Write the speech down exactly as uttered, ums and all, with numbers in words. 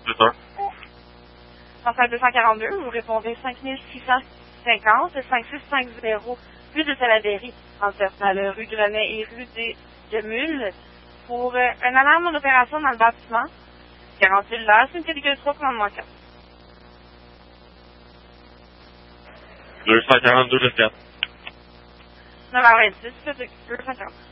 plus un. Centrale deux cent quarante-deux, vous répondez cinq mille six cent cinquante, cinq six cinq zéro, rue de Salaberry, entre la rue Grenet et rue des de Mule, pour euh, un alarme d'opération dans le bâtiment. quarante-huit là, c'est une catégorie trois, commandement quatre. deux cent quarante-deux, le quatre. neuf heures vingt-six, deux cent quarante.